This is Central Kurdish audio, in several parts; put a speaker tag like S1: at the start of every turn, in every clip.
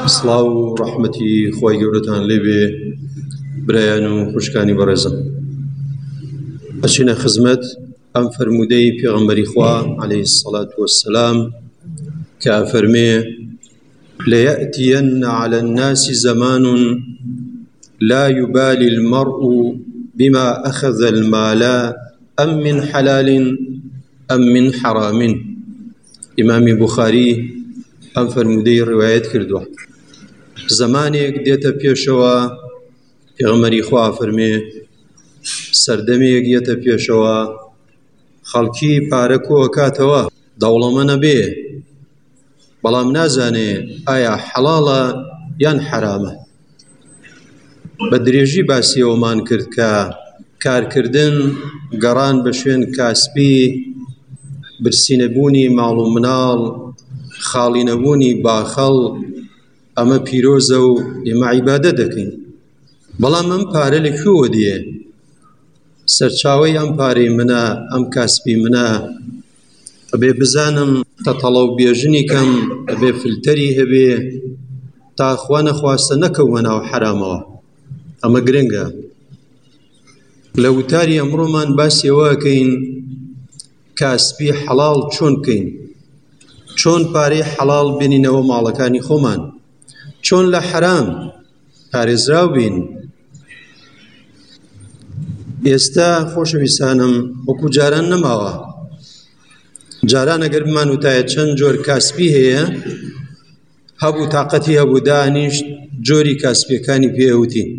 S1: سڵاو و ڕەحمەتی خۆی گەورەتان لێبێ برایان و خوشکانی بەڕێزم. ئەچینە خزمەت ئەم فەرموودەی پێغەمبەری خوا عەلەیهی السەڵات وەسسەلام کە ئەفەرمێ لەیەأتیەنە عەلە الناس زەمان لا يبالي المرء بما أخذ المال أم من حلال أم من حرام. ئیمامی بوخاری ئەم فەرموودەی ڕوایەت کردووە. زەمانێک دێتە پێشەوە، پێغەمبەری خوا فەرمێ سەردەمێک دێتە پێشەوە، خەڵکی پارە کۆکاتەوە، دەوڵەمەند نەبێ، بەڵام نازانێ ئایا حەڵاڵە یان حەرامە. بە درێژی باسی ئەومان کرد کە کارکردن گەڕان بە شوێن کاسبی، برسینەبوونی ماڵ و مناڵ، خاڵینەبوونی باخەڵ، ئەمە پیرۆزە و ئێمە عیبادەت دەکەین. بەڵام ئەم پارە لەکوێوە دێ؟ سەرچاوەی ئەم پارەی منە، ئەم کاسبی منە. ئەبێ بزانم تەتەڵە و بێژنی کەم، ئەبێ فلتەری هەبێ تا خوا نەخواستە نەکەومە ناو حەرامەوە. ئەمە گرنگە. لە وتاری ئەمڕۆمان باسی ئەوە ئەکەین کاسبی حەڵاڵ چۆن بکەین، چۆن پارەی حەڵاڵ بێنینەوە ماڵەکانی خۆمان، چۆن لە حەرام پارێزراو بین. ئێستا خۆشەویستانم وەکو جاران نەماوە. جاران ئەگەر بمانوتایە چەند جۆر کاسبی هەیە، هەبوو تااقەتی هەبوو دانیشت جۆری کاسبیەکانی پێوتین.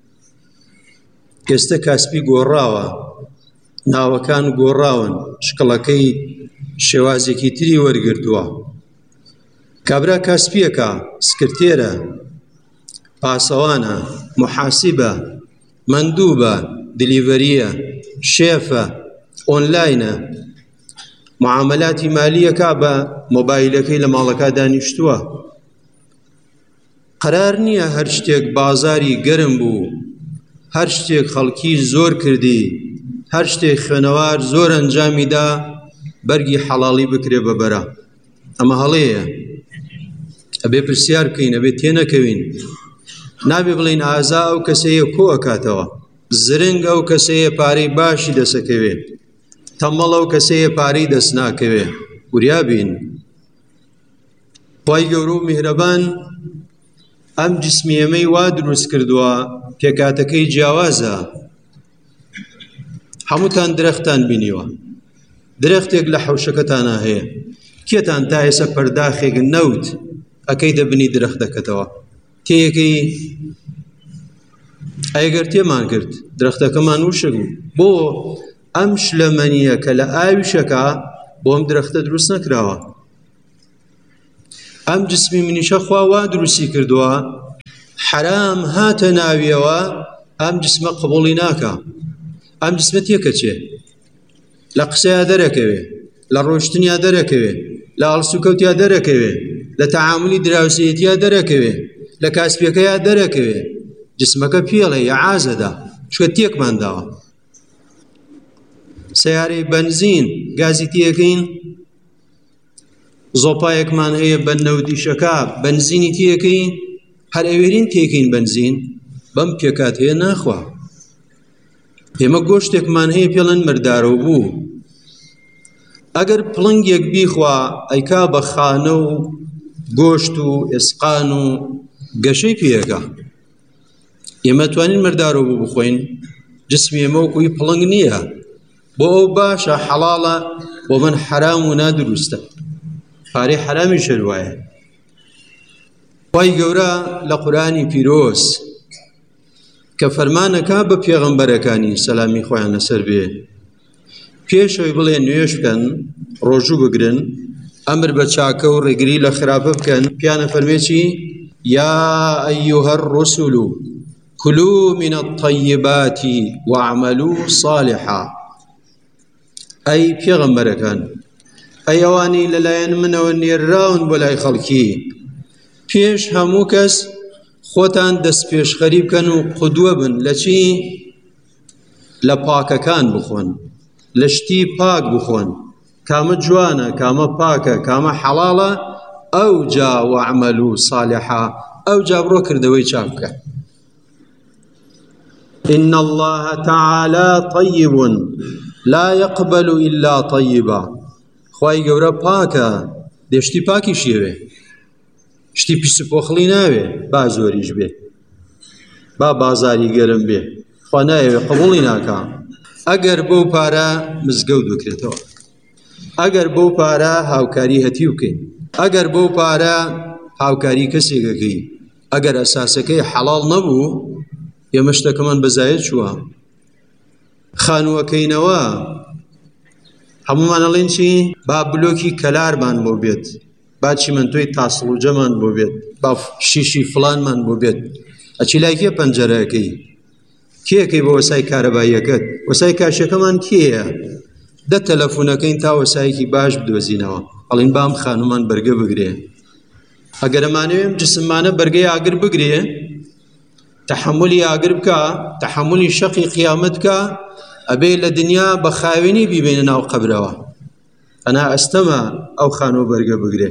S1: ئێستا کاسبی گۆڕاوە، ناوەکان گۆڕاون، شکڵەکەی شێوازێکی تری وەرگرتووە. کابرا کاسبیەکە، سکرتێرە، پاسەوانە، محاسیبە، مەندووبە، دلیڤەریە، شێفە، ئۆنلاینە، معامەلاتی مالیەکە بە مۆبایلەکەی لە ماڵەکە دانیشتووە. قەرار نییە هەر شتێک بازاری گەرم بوو، هەر شتێک خەڵکی زۆر کردی، هەر شتێک خوێنەوار زۆر ئەنجامیدا بەرگی حەڵاڵی بکرێ بەبەرە. ئەمە هەڵەیە. ئەبێ پرسیار بکەین، ئەبێ تێنەکەوین. نابێ بڵین ئازا ئەو کەسەیە کۆ ئەکاتەوە، زرنگ ئەو کەسەیە پارەی باشی دەسەکەوێ، تەمەڵ ئەو کەسەیە پارەی دەست ناکەوێ. وریا بین. خوای گەورە و میهرەبان ئەم جسمی ئێمەی وا دروست کردووە پێکاتەکەی جیاوازە. هەمووتان درەختان بینیوە، درەختێک لە حەوشەکەتانە هەیە. کێتان تا ئێستا پەرداخێک نەوت ئەکەی دەبنی درەخت دەکەتەوە؟ تێیەکەی؟ ئەگەر تێمان کرد درەختەکەمان وشک بوو. بۆ ئەم شلەمەنیە کە لە ئاویشەکە بۆ ئەم درەختە دروست نەکراوە. ئەم جسمی منیشە خوا وا دروستی کردووە، حەرام هاتە ناویەوە ئەم جسمە قبوڵی ناکە. ئەم جسمە تێکە چێ؟ لە قسەیا دەرەکەوێ، لە ڕۆشتنیا دەرەکەوێ، لە ئەڵسوکەوتیا دەرەکەوێ، لە تەعاملی دراوسێتیا دەرەکەوێ، لە کاسبیەکەیا دەرەکەوێ. جسمەکە پێڵێ یەعازەدا چوە تێکمان داوە. سەیارەی بەنزین گازی تێەکەین، زۆپایەکمان هەیە بە نەودیشەکە بەنزینی تێەکەین، هەر ئەوێرین تێکەین بەنزین، بەم پێکات هەیە ناخوا. ئێمە گۆشتێکمان هەیە پێڵەن مردارەوە بوو. ئەگەر پڵنگێک بیخوا ئەیکا بە خانە و گۆشت و ئێسقان و گەشەی پێەکە. ئێمە توانین مردارەوە بوو بخۆین. جسمی ئێمە وەکوی پڵنگ نییە. بۆ ئەو باشە حەڵاڵە، بۆ من حەرام و نادروستە. پارەی حەرامی شەروایە. خوای گەورە لە قورئانی پیرۆز کە فەرمانەکە بە پێغەمبەرەکانی سەلامی خۆیان لەسەر بێ، پێشەوەی بڵێ نوێژ بکەن، ڕۆژوو بگرن، ئەمر بە چاکە و ڕێگری لە خراپە بکەن، پیانە فەرمێ چی؟ یا ئەیوهە الرسول کلوا من الطیبات واعملوا صالحا. ئەی پێغەمبەرەکان، ئەی ئەوانی لەلایەن منەوە نێراون بۆ لای خەڵکی، پێش هەموو کەس خۆتان دەست پێشخەری بکەن و قودوە بن لە چی؟ لە پاکەکان بخۆن، لە شتی پاک بخۆن، کامە جوانە، کامە پاکە، کامە حەڵاڵە، ئەو جا وەعمەلوا صالحا، ئەو جا بڕۆ کردەوەی چاک بکە. إن الله تعالى طيب لا يقبل إلا طيبا. خوای گەورە پاکە، دێشتی پاکی شێوێ، شتی پیسپۆخڵی ناوێ، با زۆریش بێ، با بازاری گەرم بێ، خوا نایەوێ قبوڵی ناکا. ئەگەر بەو پارە مزگەوت بکرێتەوە، ئەگەر بەو پارە هاوکاری هەتی بکەین، ئەگەر بەو پارە هاوکاری کەسێکەکەی، ئەگەر ئەساسەکەی حەڵاڵ نەبوو، ئێمە شتەکەمان بەزایەت چووە. خانووەکەینەوە هەمومان ئەڵێن چی؟ با بلۆکی کەلارمان بۆ بێت، با چیمەنتۆی تاسڵوجەمان بۆ بێت، با شیشی فڵانمان بۆ بێت. ئەچی لای کێ پەنجەرەکەی؟ کێکەی بۆ وەسای کارەباییەکەت؟ وەسای کاشەکەمان کێیە؟ دە تەلەفۆنەکەین تا وەسایەکی باش بدۆزینەوە، ئەڵێن بام خانومان بەرگە بگرێ. ئەگەر ئەمانەوێم جسممانە بەرگەی ئاگر بگرێ، تەحملی ئاگر بکە، تەحملی شەقی قیامەت بکە، ئەبێ لە دنیا بە خاوێنی بیبێنە ناو قەبرەوە. ئەنا ئەستەمە ئەو خانوو بەرگە بگرێ.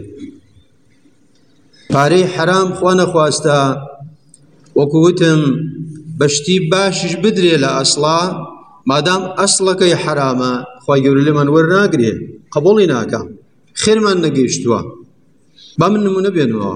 S1: پارەی حرام خوا نەخواستە، وەکو وتم بەشتی باشش بدرێ لە ئەسڵا، مادام ئەسڵەکەی حرامە، خوای گەورە لێمان وەرناگرێ، قبوڵی ناکە، خێرمان نەگەیشتووە. با من نمونە بێنەوە.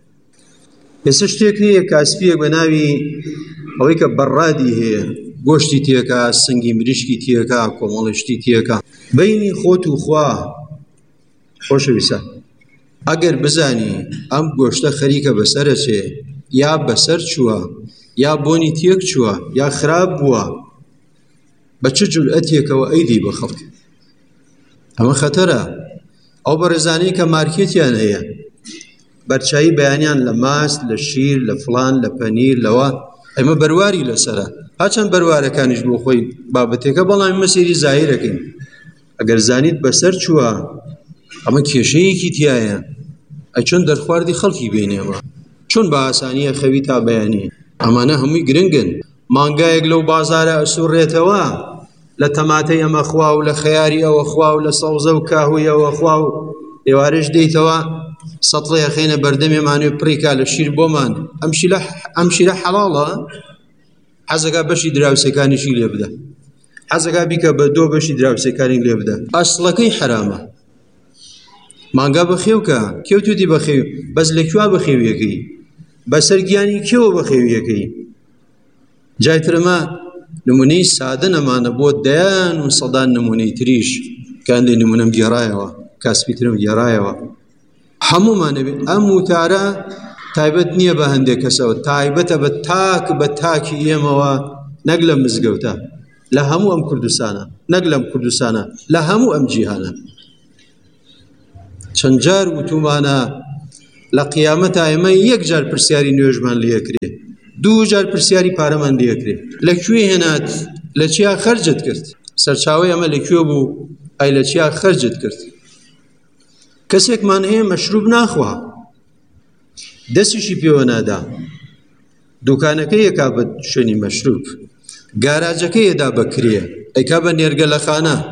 S1: ئێستا شتێک هەیە کاسپیەک بە ناوی ئەوەی کە بەڕادی هەیە، گۆشتی تێکە، سنگی مریشکی تێکە، کۆمەڵشتی تێکە، بەینی خۆت و خوا. خۆشەویستە، ئەگەر بزانی ئەم گۆشتە خەریکە بەسەرە چێ، یا بەسەر چووە، یا بۆنی تێک چووە، یا خراپ بووە، بە چ جورئەتێکەوە ئەیدی بە خەڵک؟ ئەمە خەتەرە. ئەو بەڕێزانەی کە مارکێتیان هەیە، بەرچایی بەیانیان لە ماست، لە شیر، لە فڵان، لە پەنیر، لەوە، ئەمە بەرواری لەسەرە، هاچەند بەروارەکانیش بۆ خۆی بابەتێکە، بەڵام ئێمە سەیری زاهیرەکەین. ئەگەر زانیت بەسەر چووە، ئەمە کێشەیەکی تایە، ئەچۆن دەرخواردی خەڵکی بینێمە، چۆن بە ئاسانیە خەوی تا بەیانی. ئەمانە هەمووی گرنگن. مانگایەک لەو بازارە ئەسوڕێتەوە، لە تەماتەی ئەمە خوا و لە خەیاری ئەوە خوا و لە سەوزە و کاهووی ئەوە خوا و ئێوارەش دەیتەوە، سەتڵەیە خێنە بەردەمێمانێ پڕیکا لە شیر بۆمان. ئەم شیرە حەڵاڵە، حەزەکا بەشی دراوسەکانیشی لێ بدە، حەزەکا بیکە بە دۆ بەشی دراوسەکانی لێ بدە. ئەسڵەکەی حرامە. مانگا بەخێوکە، کێوتوتی بەخێو، بەس لەکوێ بەخێویەکەی؟ بەسەر گیانی کێوە بەخێویەکەی؟ جایترمە نمونەی سادە نەمانە بۆ دەیان و سەدان نمونەی تریش، کاندێ نمونەم گێڕایەوە، کاسپیترم گێڕایەوە. هەموومانە بێت ئەم وتارە تایبەت نییە بە هەندێک کەسەوە، تایبەتە بە تاکی ئێمەوە، نەک لە مزگەوتە، لە هەموو ئەم کوردستانە، نەک لەم کوردستانە، لە هەموو ئەم جیهانە. چەند جار وتومانە لە قیامەتە ئێمە یەک جار پرسیاری نوێژمان لێکرێ، دوو جار پرسیاری پارەمان لێکرێ. لەکوێ هێنات؟ لە چیا خەرجت کرد؟ سەرچاوەی ئەمە لەکوێ بوو؟ ئەی لە چیا خەرجت کرد؟ کەسێکمان هەیە مەشروب ناخوا، دەستیشی پێوە نادا، دوکانەکەی یەکا بە شوێنی مەشروب، گاراجەکەی یەدا بەکرێ، ئەیکا بە نێرگە لە خانە.